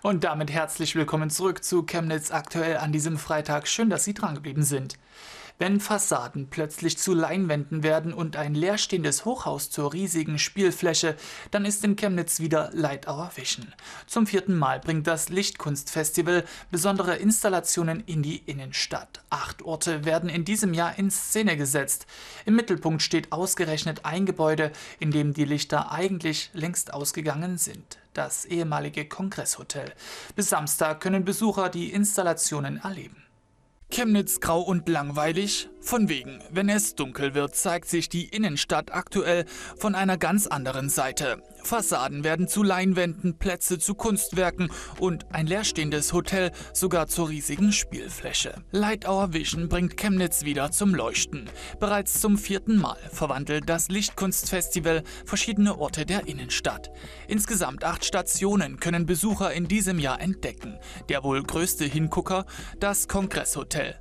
Und damit herzlich willkommen zurück zu Chemnitz aktuell an diesem Freitag. Schön, dass Sie drangeblieben sind. Wenn Fassaden plötzlich zu Leinwänden werden und ein leerstehendes Hochhaus zur riesigen Spielfläche, dann ist in Chemnitz wieder Light Our Vision. Zum 4. Mal bringt das Lichtkunstfestival besondere Installationen in die Innenstadt. 8 Orte werden in diesem Jahr in Szene gesetzt. Im Mittelpunkt steht ausgerechnet ein Gebäude, in dem die Lichter eigentlich längst ausgegangen sind: das ehemalige Kongresshotel. Bis Samstag können Besucher die Installationen erleben. Chemnitz grau und langweilig? Von wegen. Wenn es dunkel wird, zeigt sich die Innenstadt aktuell von einer ganz anderen Seite. Fassaden werden zu Leinwänden, Plätze zu Kunstwerken und ein leerstehendes Hotel sogar zur riesigen Spielfläche. Light Our Vision bringt Chemnitz wieder zum Leuchten. Bereits zum 4. Mal verwandelt das Lichtkunstfestival verschiedene Orte der Innenstadt. Insgesamt 8 Stationen können Besucher in diesem Jahr entdecken. Der wohl größte Hingucker: das Kongresshotel.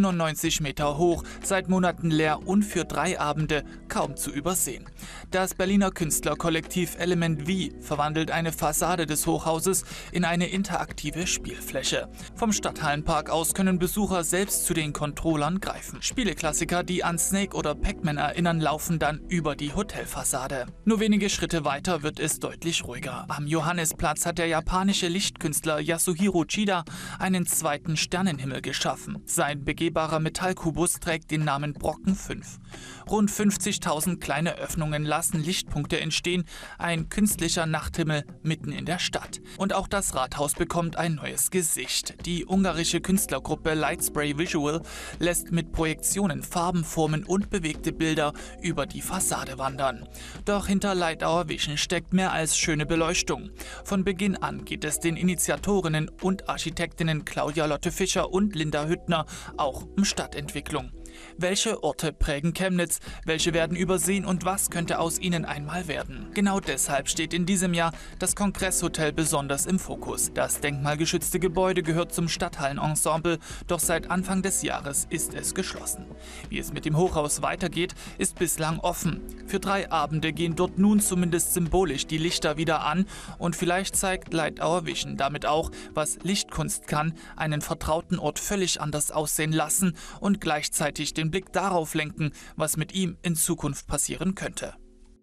97 Meter hoch, seit Monaten leer und für 3 Abende kaum zu übersehen. Das Berliner Künstlerkollektiv Element V verwandelt eine Fassade des Hochhauses in eine interaktive Spielfläche. Vom Stadthallenpark aus können Besucher selbst zu den Controllern greifen. Spieleklassiker, die an Snake oder Pac-Man erinnern, laufen dann über die Hotelfassade. Nur wenige Schritte weiter wird es deutlich ruhiger. Am Johannesplatz hat der japanische Lichtkünstler Yasuhiro Chida einen zweiten Sternenhimmel geschaffen. Sein begehbarer Metallkubus trägt den Namen Brocken 5. Rund 50.000 kleine Öffnungen lassen Lichtpunkte entstehen, ein künstlicher Nachthimmel mitten in der Stadt. Und auch das Rathaus bekommt ein neues Gesicht. Die ungarische Künstlergruppe Lightspray Visual lässt mit Projektionen Farben, Formen und bewegte Bilder über die Fassade wandern. Doch hinter Light Our Vision steckt mehr als schöne Beleuchtung. Von Beginn an geht es den Initiatorinnen und Architektinnen Claudia Lotte Fischer und Linda Hüttner auch um Stadtentwicklung. Welche Orte prägen Chemnitz, welche werden übersehen und was könnte aus ihnen einmal werden? Genau deshalb steht in diesem Jahr das Kongresshotel besonders im Fokus. Das denkmalgeschützte Gebäude gehört zum Stadthallenensemble, doch seit Anfang des Jahres ist es geschlossen. Wie es mit dem Hochhaus weitergeht, ist bislang offen. Für 3 Abende gehen dort nun zumindest symbolisch die Lichter wieder an und vielleicht zeigt Light Our Vision damit auch, was Lichtkunst kann: einen vertrauten Ort völlig anders aussehen lassen und gleichzeitig den Blick darauf lenken, was mit ihm in Zukunft passieren könnte.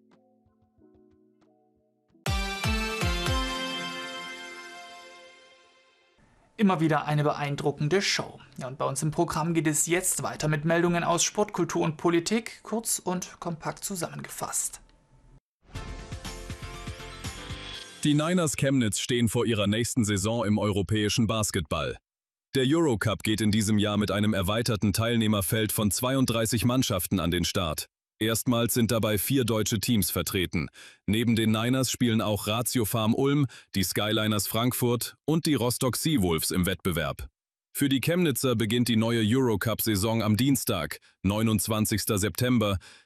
Immer wieder eine beeindruckende Show. Ja, und bei uns im Programm geht es jetzt weiter mit Meldungen aus Sport, Kultur und Politik, kurz und kompakt zusammengefasst. Die Niners Chemnitz stehen vor ihrer nächsten Saison im europäischen Basketball. Der Eurocup geht in diesem Jahr mit einem erweiterten Teilnehmerfeld von 32 Mannschaften an den Start. Erstmals sind dabei 4 deutsche Teams vertreten. Neben den Niners spielen auch Ratio Farm Ulm, die Skyliners Frankfurt und die Rostock Seawolves im Wettbewerb. Für die Chemnitzer beginnt die neue Eurocup-Saison am Dienstag, 29. September,